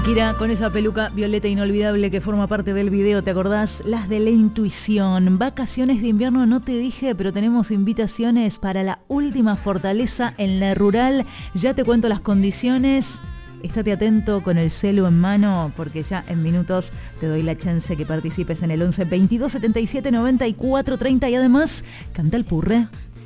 Kira, con esa peluca violeta inolvidable que forma parte del video, ¿te acordás? Las de la intuición. Vacaciones de invierno no te dije, pero tenemos invitaciones para la última fortaleza en la rural. Ya te cuento las condiciones. Estate atento con el celu en mano, porque ya en minutos te doy la chance que participes en el 11 22 77 94 30 y además canta el purre.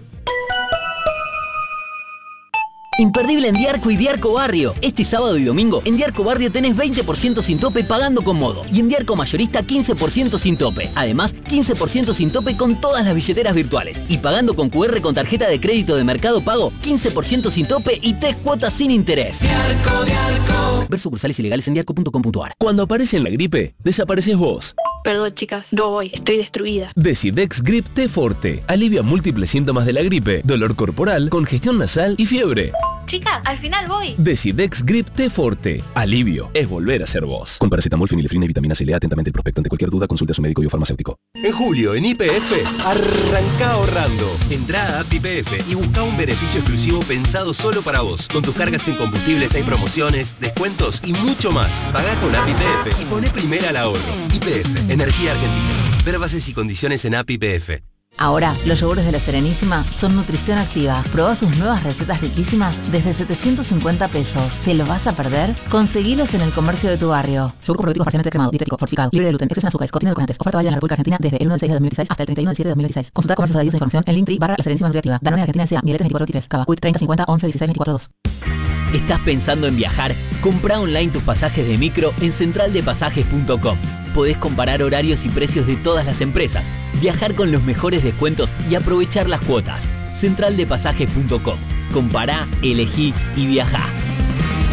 Imperdible en Diarco y Diarco Barrio. Este sábado y domingo en Diarco Barrio tenés 20% sin tope pagando con Modo. Y en Diarco Mayorista 15% sin tope. Además, 15% sin tope con todas las billeteras virtuales. Y pagando con QR con tarjeta de crédito de Mercado Pago, 15% sin tope y 3 cuotas sin interés. Diarco. Ver sucursales ilegales en diarco.com.ar. Cuando aparece en la gripe, desapareces vos. Perdón, chicas, no voy, estoy destruida. Decidex Grip T Forte. Alivia múltiples síntomas de la gripe, dolor corporal, congestión nasal y fiebre. Chicas, al final voy. Decidex Grip T Forte. Alivio es volver a ser vos. Con paracetamol, fenilefrina y vitamina C. Lea atentamente el prospecto. Ante cualquier duda, consulte a su médico y o farmacéutico. En julio, en YPF, arranca ahorrando. Entrá a App YPF y busca un beneficio exclusivo pensado solo para vos. Con tus cargas en combustibles hay promociones, descuentos y mucho más. Pagá con App YPF y poné primera al ahorro. YPF, Energía Argentina. Ver bases y condiciones en App YPF. Ahora, los yogures de La Serenísima son nutrición activa. Probá sus nuevas recetas riquísimas desde 750 pesos. ¿Te lo vas a perder? Conseguilos en el comercio de tu barrio. Yogur probiótico parcialmente cremado, dietético, fortificado, libre de gluten, exceso en azúcares, contiene edulcorantes. Oferta válida en la República Argentina desde el 1 del 6 de 2016 hasta el 31 del 7 de 2016. Consulta comercios adheridos a información en Linktree/La Serenísima Nutriactiva. Danone Argentina S.A. Miletes 24 Cava. Quick 30 50 11 16 24 2. ¿Estás pensando en viajar? Comprá online tus pasajes de micro en centraldepasajes.com. Podés comparar horarios y precios de todas las empresas, viajar con los mejores descuentos y aprovechar las cuotas. Centraldepasajes.com. Compará, elegí y viajá.